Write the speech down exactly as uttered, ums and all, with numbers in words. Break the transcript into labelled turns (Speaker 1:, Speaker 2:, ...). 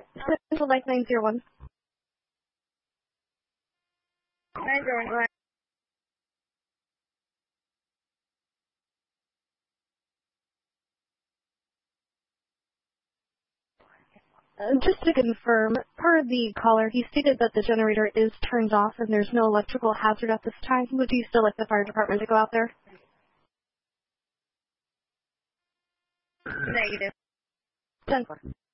Speaker 1: Central Lake nine zero one.
Speaker 2: nine zero one.
Speaker 1: Uh, just to confirm, per the caller, he stated that the generator is turned off and there's no electrical hazard at this time. Would you still like the fire department to go out there?
Speaker 2: Negative.
Speaker 1: ten four.